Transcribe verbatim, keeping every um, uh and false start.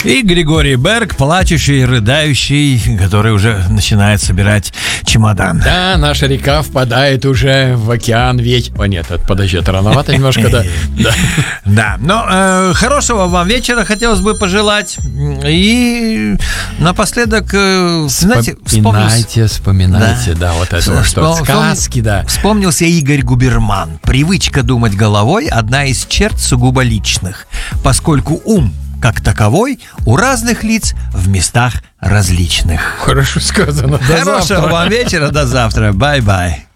И Григорий Берг, плачущий, рыдающий, который уже начинает собирать чемодан. Да, наша река впадает уже в океан ведь... О, нет, это, подожди, это рановато немножко, да. Да, да. Но э, хорошего вам вечера хотелось бы пожелать. И напоследок, э, знаете, вспоминайте, вспоминайте, да, да вот это вот, что сказки, да. Вспомнился Игорь Губерман. Привычка думать головой – одна из черт сугубо личных, поскольку ум как таковой у разных лиц в местах различных. Хорошо сказано. Хорошего вам вечера, до завтра. Бай-бай.